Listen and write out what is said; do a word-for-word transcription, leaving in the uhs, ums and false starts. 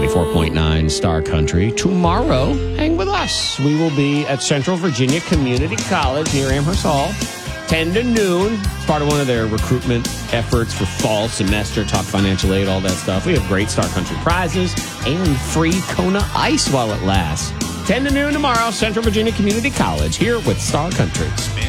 ninety-four point nine Star Country. Tomorrow, hang with us. We will be at Central Virginia Community College near Amherst Hall, ten to noon. It's part of one of their recruitment efforts for fall semester, talk financial aid, all that stuff. We have great Star Country prizes and free Kona Ice while it lasts. ten to noon tomorrow, Central Virginia Community College, here with Star Country.